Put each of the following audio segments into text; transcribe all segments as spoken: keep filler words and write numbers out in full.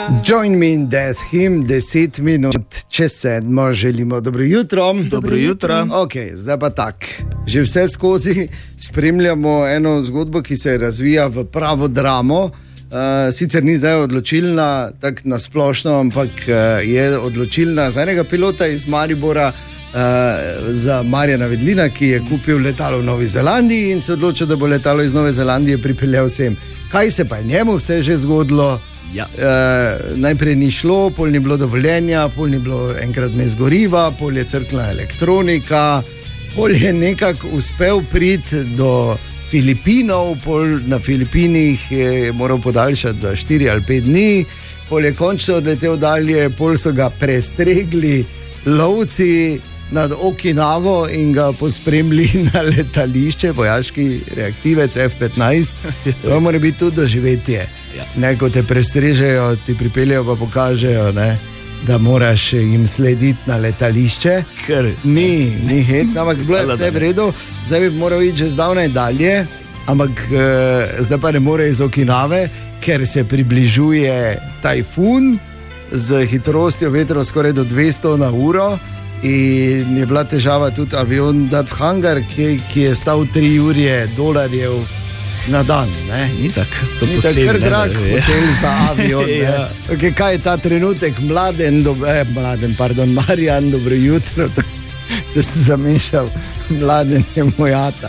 Join me in death hymn, deset minut čez sedmo, želimo dobro jutro. Dobro jutro. Ok, zdaj pa tak. Že vse skozi spremljamo eno zgodbo, ki se razvija v pravo dramo. Uh, sicer ni zdaj odločilna, tako nasplošno, ampak uh, je odločilna za enega pilota iz Maribora, uh, za Marjana Vedlina, ki je kupil letalo v Novi Zelandiji in se odločil, da bo letalo iz Nove Zelandije pripeljal sem. Kaj se pa je njemu vse že zgodilo? Ja. Uh, najprej ni šlo, pol ni bilo dovoljenja, pol ni bilo enkrat me zgoriva, pol je crkla elektronika, pol je nekako uspel priti do Filipinov, pol na Filipinih je moral podaljšati za štiri ali pet dni, pol je končno odletel dalje, pol so ga prestregli lovci nad Okinavo in ga pospremili na letališče, vojaški reaktivec F petnajst. To mora biti tudi doživetje. Ne, ko te prestrežejo, ti pripeljejo pa pokažejo, ne, da moraš jim slediti na letališče, ker ni, ni hec, ampak bilo je vse v redu, zdaj bi moral iti že zdavnaj dalje, ampak eh, zdaj pa ne more iz Okinave, ker se približuje tajfun z hitrostjo vetrov skoraj do dvesto na uro in je bila težava tudi avion dati v hangar, ki, ki je stal tri urje dolarjev na dan, ne? Ni tako, to ni tako kar drag hotel za avion, ne? Ja. Okay, kaj je ta trenutek? Mladen, do, eh, mladen, pardon, Marjan, dobro jutro, da si zamešal, Mladen je mojata.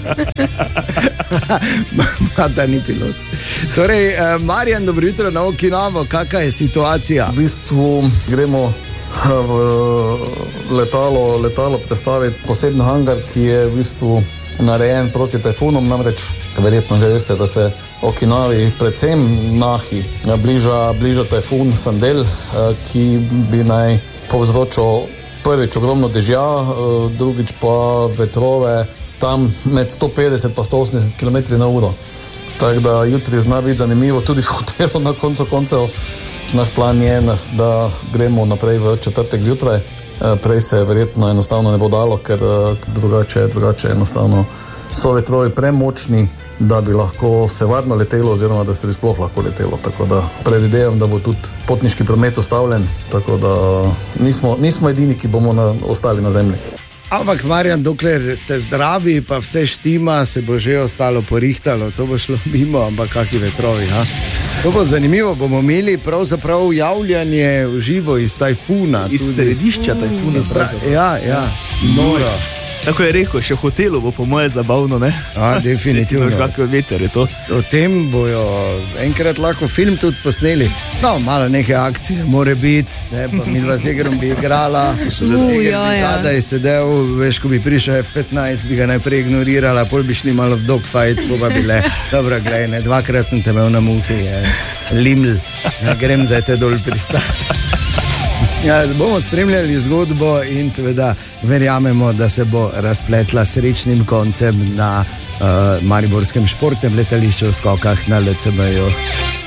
Mojata ni pilot. Torej, eh, Marjan, dobro jutro na Okinavo, kakva je situacija? V bistvu gremo v letalo, letalo predstaviti posebno hangar, ki je v bistvu narejen proti tajfunom, namreč verjetno že veste, da se Okinavi, predvsem Nahi, bliža, bliža tajfun Sandel, ki bi naj povzročil prvič ogromno dežja, drugič pa vetrove tam med sto petdeset pa sto osemdeset kilometrov na uro. Tako da jutri zna biti zanimivo tudi v hotelu na koncu koncev. Naš plan je, da gremo naprej v četrtek zjutraj. Prej se verjetno enostavno ne bo dalo, ker drugače, drugače enostavno so vetrovi premočni, da bi lahko se varno letelo oziroma da se bi sploh lahko letelo. Tako da predvidevam, da bo tudi potniški promet ustavljen, tako da nismo, nismo edini, ki bomo na, ostali na zemlji. Ampak Marjan, dokler ste zdravi, pa vse štima, se bo že ostalo porihtalo, to bo šlo mimo, ampak kakvi vetrovi, ha? To bo zanimivo, bomo imeli pravzaprav javljanje v živo iz tajfuna. Iz tudi središča tajfuna. Ja, ja, noro. Tako je rekel, še v hotelu bo po moje zabavno, ne? A, definitivno. Kako veter je to. O tem bojo enkrat lahko film tudi posneli. No, malo neke akcije more biti, ne, pa midva z Egrom bi igrala, Eger bi zadaj sedel, veš, ko bi prišel F petnajst, bi ga najprej ignorirala, pol bi šli malo v dogfight, ko pa bi le, dobro, glej, ne, dvakrat sem te imel na muhi, je, liml, ja, grem zdaj te dol pristati. Ja, bomo spremljali zgodbo in seveda verjamemo, da se bo razpletla srečnim koncem na uh, mariborskem športnem letališču v skokah na L C B-ju.